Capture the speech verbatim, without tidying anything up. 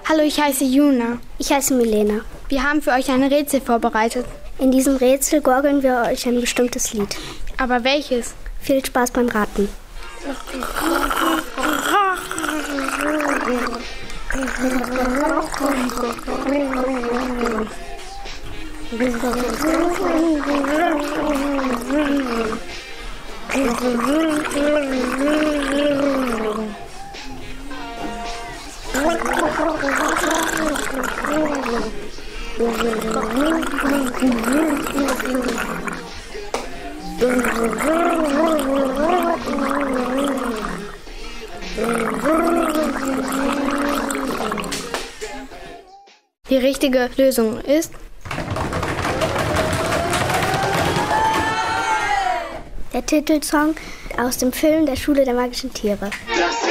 Hallo, ich heiße Juna. Ich heiße Milena. Wir haben für euch ein Rätsel vorbereitet. In diesem Rätsel gorgeln wir euch ein bestimmtes Lied. Aber welches? Viel Spaß beim Raten. Die richtige Lösung ist der Titelsong aus dem Film Der Schule der magischen Tiere. Das